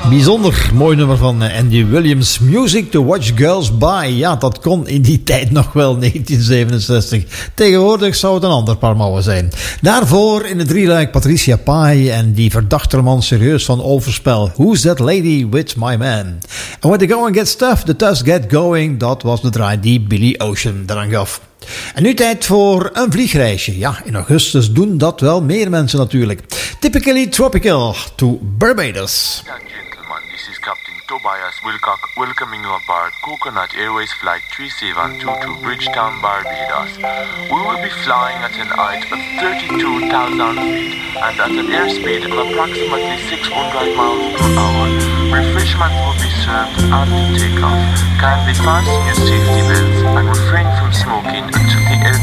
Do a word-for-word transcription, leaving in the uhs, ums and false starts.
Bijzonder mooi nummer van Andy Williams. Music to watch girls by. Ja, dat kon in die tijd nog wel, negentien zevenenzestig. Tegenwoordig zou het een ander paar mouwen zijn. Daarvoor in de drieluik Patricia Pai en die verdachte man serieus van overspel. Who's that lady with my man? And when the going gets tough, the toughs get going. Dat was de draai die Billy Ocean eraan gaf. En nu tijd voor een vliegreisje. Ja, in augustus doen dat wel meer mensen natuurlijk. Typically tropical to Barbados. Captain Tobias Wilcock welcoming you aboard Coconut Airways Flight three seven two to Bridgetown, Barbados. We will be flying at an height of thirty-two thousand feet and at an airspeed of approximately six hundred miles per hour. Refreshments will be served after takeoff. Kindly fasten your safety belts and refrain from smoking until the air